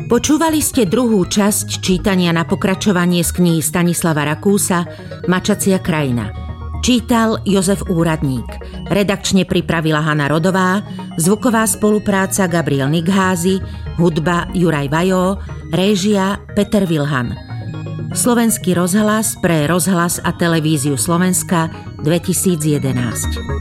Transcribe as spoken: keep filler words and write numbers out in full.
Počúvali ste druhú časť čítania na pokračovanie z knihy Stanislava Rakúsa Mačacia krajina. Čítal Jozef Úradník. Redakčne pripravila Hana Rodová, zvuková spolupráca Gabriel Nigházy, hudba Juraj Vajó, réžia Peter Vilhan. Slovenský rozhlas pre rozhlas a televíziu Slovenska dvetisícjedenásť.